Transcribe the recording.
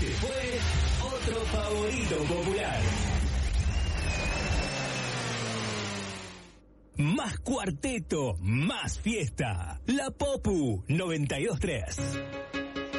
fue otro favorito popular. Más cuarteto, más fiesta. La Popu 92.3.